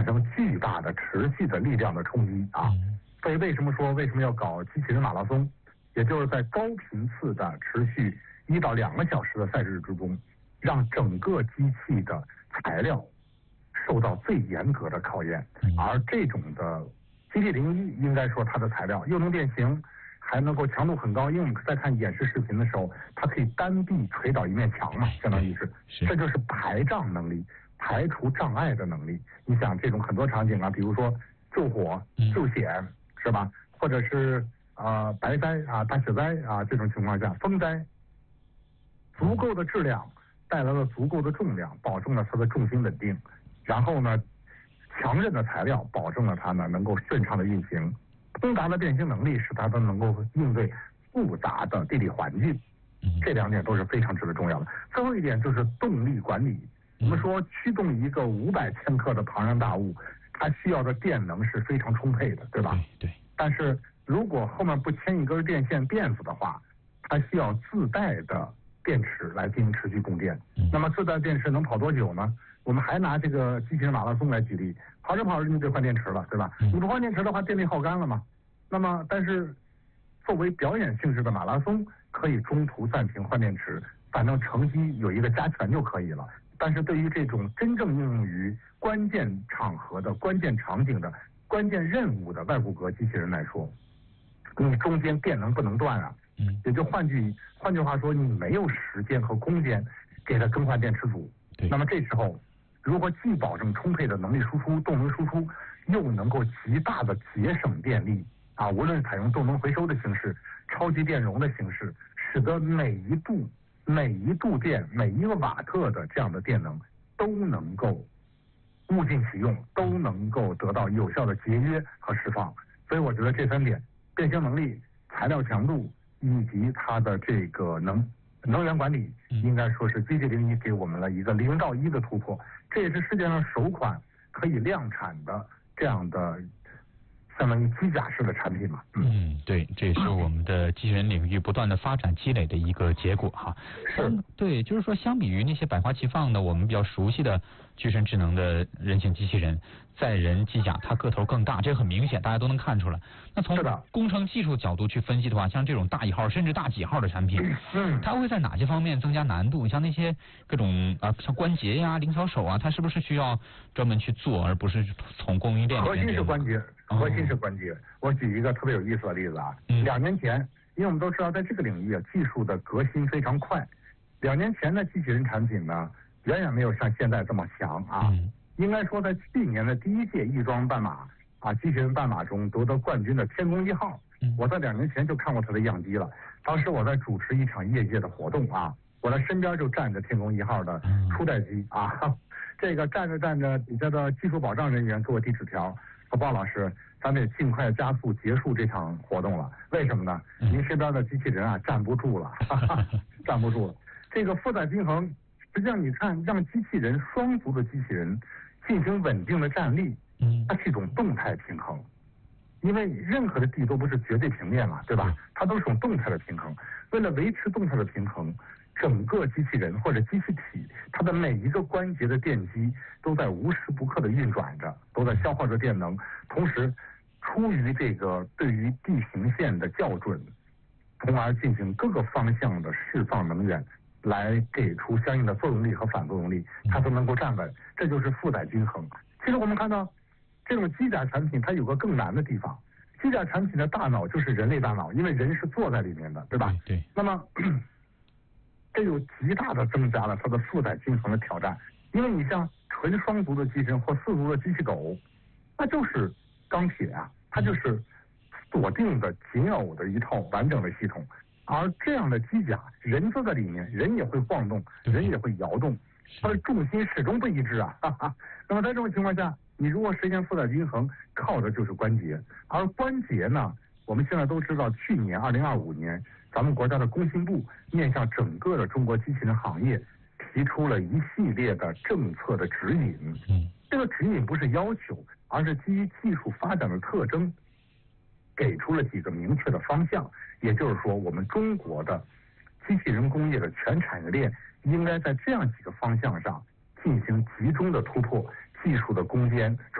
生巨大的持续的力量的冲击啊。所以为什么要搞机器人马拉松？也就是在高频次的持续1到2个小时的赛事之中，让整个机器的材料受到最严格的考验。而这种的GT01应该说它的材料又能变形，还能够强度很高，因为我们在看演示视频的时候，它可以单臂捶倒一面墙嘛，相当于是，这就是排障能力，排除障碍的能力。你想这种很多场景啊，比如说救火、救险，是吧？或者是白灾啊、大雪灾啊这种情况下，风灾，足够的质量带来了足够的重量，保证了它的重心稳定。然后呢，强韧的材料保证了它呢能够顺畅的运行。通达的变形能力使它能够应对复杂的地理环境，这2点都是非常值得重要的。最后一点就是动力管理。我们说驱动一个500千克的庞然大物，它需要的电能是非常充沛的，对吧？ 对。 但是如果后面不牵一根电线电死的话，它需要自带的电池来进行持续供电。那么自带电池能跑多久呢？我们还拿这个机器人马拉松来举例，跑着跑着你得换电池了，对吧？你不换电池的话，电力耗干了嘛。那么，但是作为表演性质的马拉松，可以中途暂停换电池，反正成绩有一个加权就可以了。但是对于这种真正应用于关键场合的关键场景的关键任务的外骨骼机器人来说，你中间电能不能断啊。也就换句话说，你没有时间和空间给它更换电池组。那么这时候，如果既保证充沛的能力输出、动能输出，又能够极大的节省电力啊，无论采用动能回收的形式、超级电容的形式，使得每一度电、每一个瓦特的这样的电能都能够物尽其用，都能够得到有效的节约和释放。所以我觉得这3点：变形能力、材料强度以及它的这个能源管理，应该说是 GT01给我们了一个0到1的突破。这也是世界上首款可以量产的这样的相当于机甲式的产品嘛。 对，这也是我们的机器人领域不断的发展积累的一个结果哈。对，就是说相比于那些百花齐放的我们比较熟悉的具身智能的人形机器人，载人机甲它个头更大，这个很明显，大家都能看出来。那从工程技术角度去分析的话，像这种大1号甚至大几号的产品，它会在哪些方面增加难度？像那些各种像关节呀、灵巧手啊，它是不是需要专门去做，而不是从供应链里面？ 核心是关节。我举一个特别有意思的例子啊，2年前，因为我们都知道在这个领域技术的革新非常快，2年前的机器人产品呢，远远没有像现在这么强啊。应该说在去年的第1届翼装半马机器人半马中夺得冠军的天宫1号，我在2年前就看过它的样机了。当时我在主持一场业界的活动啊，我的身边就站着天宫1号的初代机啊，这个站着底下的技术保障人员给我递纸条，说鲍老师，咱得尽快加速结束这场活动了。为什么呢？您身边的机器人啊站不住了，站不住了。这个负载均衡，实际上你看，让机器人双足的机器人进行稳定的站立，它是一种动态平衡。因为任何的地都不是绝对平面嘛，对吧？它都是种动态的平衡。为了维持动态的平衡，整个机器人或者机器体，它的每一个关节的电机都在无时不刻的运转着，都在消耗着电能。同时，出于这个对于地平线的校准，从而进行各个方向的释放能源，来给出相应的作用力和反作用力，它都能够站稳。这就是负载均衡。其实我们看到，这种机甲产品它有个更难的地方，机甲产品的大脑就是人类大脑，因为人是坐在里面的，对吧？ 对。 那么这有极大的增加了它的负载均衡的挑战，因为你像纯双足的机器人或4足的机器狗，那就是钢铁啊，它就是锁定的紧耦的一套完整的系统。而这样的机甲，人坐在里面，人也会晃动，人也会摇动，它的重心始终不一致啊。那么在这种情况下，你如果实现负载均衡，靠的就是关节。而关节呢，我们现在都知道，去年2025年，咱们国家的工信部面向整个的中国机器人行业提出了一系列的政策的指引。这个指引不是要求，而是基于技术发展的特征，给出了几个明确的方向。也就是说，我们中国的机器人工业的全产业链应该在这样几个方向上进行集中的突破，技术的攻坚。